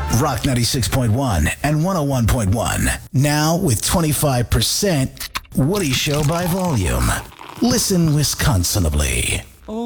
Rock 96.1 and 101.1. Now with 25% Woody Show by volume. Listen Wisconsinably.